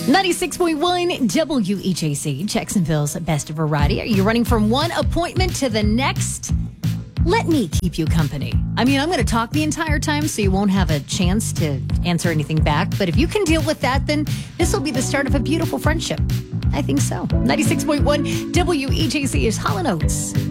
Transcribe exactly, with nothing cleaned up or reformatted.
ninety-six point one W E J C, Jacksonville's best variety. Are you running from one appointment to the next? Let me keep you company. I mean, I'm going to talk the entire time, so you won't have a chance to answer anything back. But if you can deal with that, then this will be the start of a beautiful friendship. I think so. ninety-six point one W E J C is Hall and Oates.